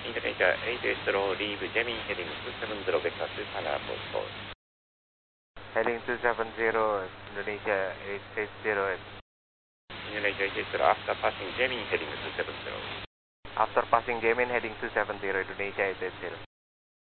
Indonesia 8 slow, leave Jamming heading 270 vector 25 for Heading 270, Indonesia 880. Indonesia 8 slow, after passing Jamming heading 270. After passing Jamin, heading 270, Indonesia 880.